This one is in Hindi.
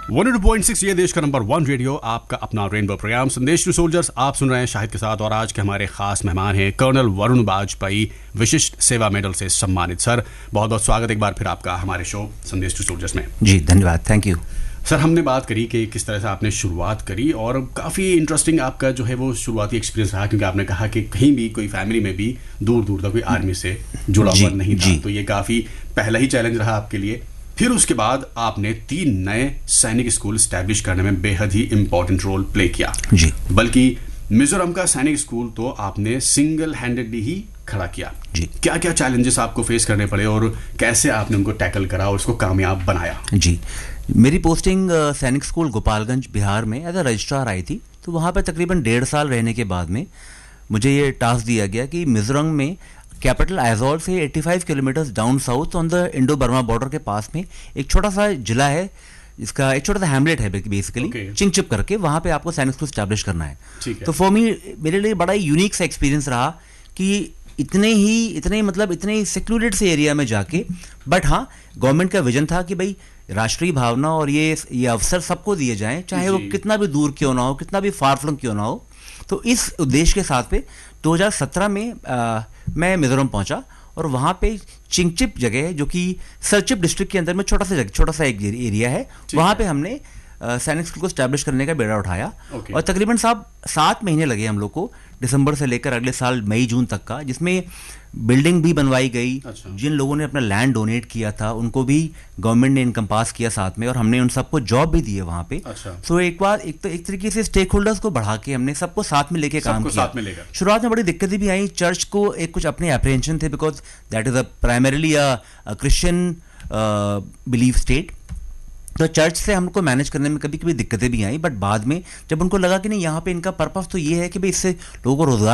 102.6 ये देश का नंबर 1 रेडियो, आपका अपना रेनबो प्रोग्राम संदेश टू सोल्जर्स। आप सुन रहे हैं शाहिद के साथ, और आज के हमारे खास मेहमान हैं कर्नल वरुण वाजपेयी, विशिष्ट सेवा मेडल से सम्मानित। सर, बहुत बहुत स्वागत एक बार फिर आपका हमारे शो संदेश टू सोल्जर्स में। जी धन्यवाद, थैंक यू। सर, हमने बात करी कि किस तरह से आपने शुरुआत करी, और काफ़ी इंटरेस्टिंग आपका जो है वो शुरुआती एक्सपीरियंस रहा, क्योंकि आपने कहा कि कहीं भी कोई फैमिली में भी दूर दूर तक कोई आर्मी से जुड़ा हुआ नहीं था, तो ये काफ़ी पहला ही चैलेंज रहा आपके लिए। फिर उसके बाद आपने 3 नए सैनिक स्कूल स्टैब्लिश करने में बेहद ही इंपॉर्टेंट रोल प्ले किया। जी, बल्कि मिजोरम का सैनिक स्कूल तो आपने सिंगल हैंडेडली ही खड़ा किया। जी, क्या क्या चैलेंजेस आपको फेस करने पड़े और कैसे आपने उनको टैकल करा और उसको कामयाब बनाया? जी, मेरी पोस्टिंग सैनिक स्कूल गोपालगंज बिहार में एज अ रजिस्ट्रार आई थी। तो वहाँ पर तकरीबन 1.5 साल रहने के बाद में मुझे ये टास्क दिया गया कि मिजोरम में कैपिटल आइजोल से 85 kilometres down south on the Indo Burma border के पास में एक छोटा सा जिला है, इसका एक छोटा सा हैमलेट है बेसिकली, चिंगचिप करके। वहाँ पे आपको सैनिक स्कूल स्टैब्लिश करना है। तो फॉर मी, मेरे लिए बड़ा ही यूनिक सा एक्सपीरियंस रहा कि इतने सेक्लूडेड से एरिया में जाके, बट हाँ, गवर्नमेंट का विजन था कि भाई राष्ट्रीय भावना और ये अवसर सबको दिए जाएं, चाहे वो कितना भी दूर क्यों ना हो, कितना भी फार फ्लंग क्यों ना हो। तो इस उद्देश्य के साथ पे 2017 में मैं मिजोरम पहुंचा, और वहाँ पे चिंगचिप जगह है जो कि सरचिप डिस्ट्रिक्ट के अंदर में छोटा सा एक एरिया है, वहाँ पे हमने सैनिक स्कूल को स्टैब्लिश करने का बेड़ा उठाया। और तकरीबन 7 महीने लगे हम लोग को, दिसंबर से लेकर अगले साल मई जून तक का, जिसमें बिल्डिंग भी बनवाई गई। जिन लोगों ने अपना लैंड डोनेट किया था उनको भी गवर्नमेंट ने इनकम पास किया साथ में, और हमने उन सबको जॉब भी दिए वहाँ पे। तो एक तरीके से स्टेक होल्डर्स को बढ़ा के हमने सबको साथ में लेके काम किया। शुरुआत में बड़ी दिक्कतें भी आई, चर्च को कुछ अपने एप्रीहेंशन थे, because that is primarily a Christian belief state. तो चर्च से हमको मैनेज करने में कभी कभी दिक्कतें भी आई, बट बाद में जब उनको लगा कि नहीं, यहाँ पे इनका पर्पस तो ये है कि भाई इससे लोगों को रोजगार